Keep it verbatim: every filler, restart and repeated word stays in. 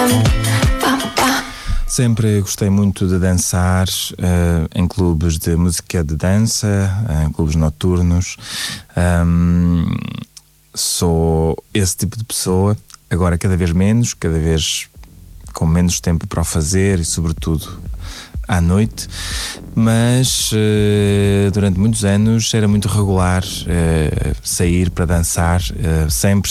Sempre gostei muito de dançar uh, em clubes de música de dança, em clubes noturnos. Um, sou esse tipo de pessoa, agora cada vez menos, cada vez com menos tempo para o fazer e sobretudo à noite, mas uh, durante muitos anos era muito regular uh, sair para dançar uh, sempre